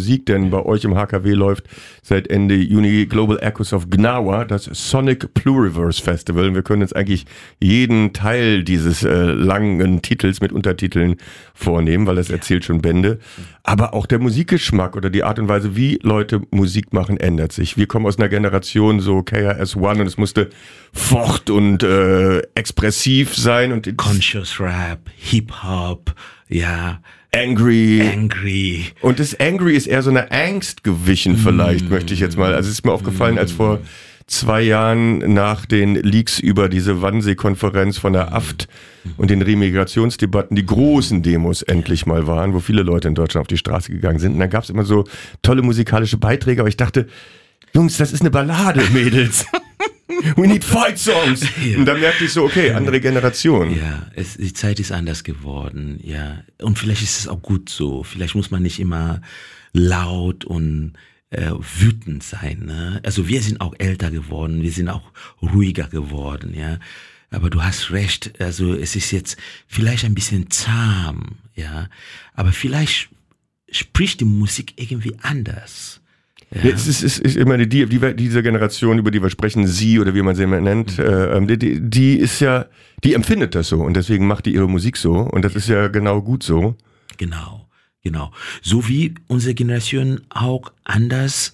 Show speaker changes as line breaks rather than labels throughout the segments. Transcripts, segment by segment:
Musik, denn bei euch im HKW läuft seit Ende Juni Global Echoes of Gnawa, das Sonic Pluriverse Festival. Und wir können uns eigentlich jeden Teil dieses langen Titels mit Untertiteln vornehmen, weil das erzählt schon Bände. Aber auch der Musikgeschmack oder die Art und Weise, wie Leute Musik machen, ändert sich. Wir kommen aus einer Generation so KRS-One und es musste fort und expressiv sein. Und
Conscious Rap, Hip-Hop, ja.
Angry. Und das Angry ist eher so eine Angst gewichen vielleicht, möchte ich jetzt mal. Also es ist mir aufgefallen, als vor 2 Jahren nach den Leaks über diese Wannsee-Konferenz von der AFT und den Remigrationsdebatten die großen Demos endlich mal waren, wo viele Leute in Deutschland auf die Straße gegangen sind. Und dann gab es immer so tolle musikalische Beiträge, aber ich dachte, Jungs, das ist eine Ballade, Mädels. We need fight songs. Ja. Und dann merkte ich so, okay, andere Generation.
Ja, die Zeit ist anders geworden, ja. Und vielleicht ist es auch gut so. Vielleicht muss man nicht immer laut und wütend sein, ne? Also wir sind auch älter geworden, wir sind auch ruhiger geworden, ja. Aber du hast recht, also es ist jetzt vielleicht ein bisschen zahm, ja. Aber vielleicht spricht die Musik irgendwie anders. Ja.
Es ist immer diese Generation, über die wir sprechen, sie oder wie man sie immer nennt, die ist ja, die empfindet das so und deswegen macht die ihre Musik so und das ist ja genau gut so.
Genau. So wie unsere Generation auch anders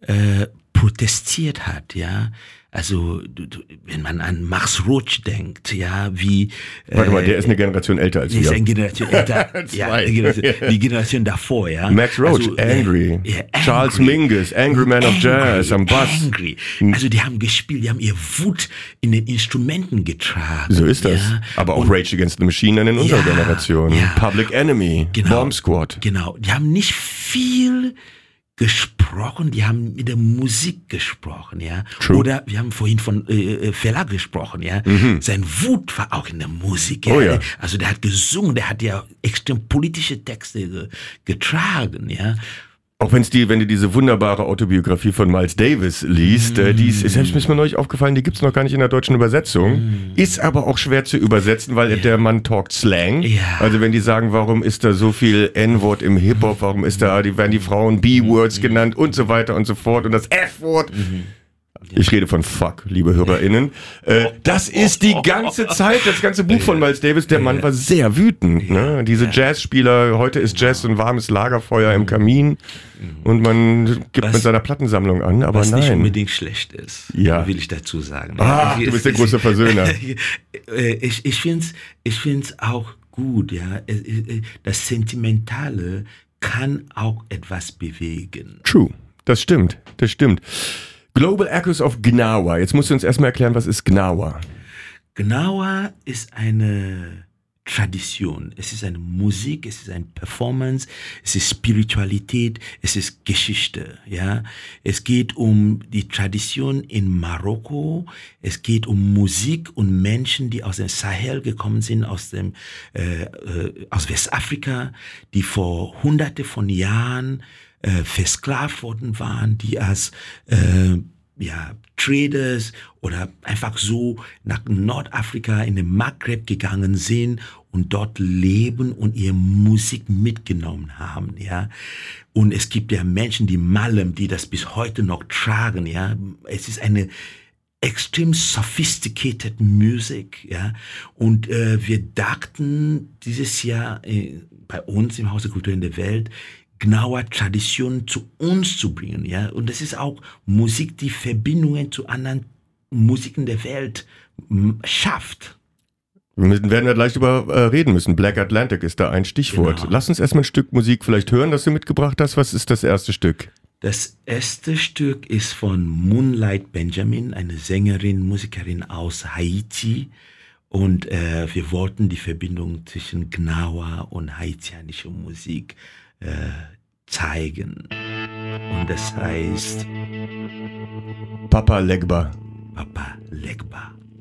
protestiert hat, ja. Also, wenn man an Max Roach denkt, ja, wie...
Warte mal, der ist eine Generation älter als wir.
Der ist eine Generation älter, ja, die Generation davor, ja.
Max Roach, also, Angry. Charles Mingus, Angry Man of Jazz am Bass.
Angry. Also, die haben gespielt, die haben ihr Wut in den Instrumenten getragen.
So ist das. Ja. Aber auch Rage Against the Machine in unserer Generation. Ja. Public Enemy, Bomb Squad.
Genau, die haben nicht viel gesprochen, die haben mit der Musik gesprochen, ja.
True.
Oder wir haben vorhin von Fela gesprochen, ja. Sein Wut war auch in der Musik, ja.
Oh, ja.
Also der hat gesungen, der hat ja extrem politische Texte getragen, ja.
Auch wenn du diese wunderbare Autobiografie von Miles Davis liest, die ist selbst mir neulich aufgefallen, die gibt's noch gar nicht in der deutschen Übersetzung, ist aber auch schwer zu übersetzen, weil der Mann talkt Slang.
Ja.
Also wenn die sagen, warum ist da so viel N-Wort im Hip-Hop, warum werden die Frauen B-Words genannt und so weiter und so fort und das F-Wort. Ich rede von Fuck, liebe HörerInnen. Das ist die ganze Zeit, das ganze Buch von Miles Davis. Der Mann war sehr wütend. Ne? Diese Jazzspieler, heute ist Jazz ein warmes Lagerfeuer im Kamin und man gibt mit seiner Plattensammlung an, aber
was
nein.
nicht unbedingt schlecht ist, will ich dazu sagen.
Du bist der große Versöhner.
Ich find's auch gut, ja. Das Sentimentale kann auch etwas bewegen.
True, das stimmt. Global Echoes of Gnawa. Jetzt musst du uns erstmal erklären, was ist Gnawa?
Gnawa ist eine Tradition. Es ist eine Musik, es ist eine Performance, es ist Spiritualität, es ist Geschichte, ja. Es geht um die Tradition in Marokko, es geht um Musik und Menschen, die aus dem Sahel gekommen sind, aus Westafrika, die vor hunderte von Jahren versklavt worden waren, die als Traders oder einfach so nach Nordafrika in den Maghreb gegangen sind und dort leben und ihre Musik mitgenommen haben, ja. Und es gibt ja Menschen, die Malem, die das bis heute noch tragen, ja. Es ist eine extrem sophisticated Music, ja. Und wir dachten dieses Jahr bei uns im Haus der Kultur in der Welt, Gnawa Tradition zu uns zu bringen, ja. Und das ist auch Musik, die Verbindungen zu anderen Musiken der Welt schafft.
Wir werden ja gleich drüber reden müssen. Black Atlantic ist da ein Stichwort.
Genau.
Lass uns erstmal ein Stück Musik vielleicht hören, das du mitgebracht hast. Was ist das erste Stück?
Das erste Stück ist von Moonlight Benjamin, eine Sängerin, Musikerin aus Haiti. Und wir wollten die Verbindung zwischen Gnawa und haitianischer Musik zeigen. Und das heißt
Papa Legba.
Papa Legba.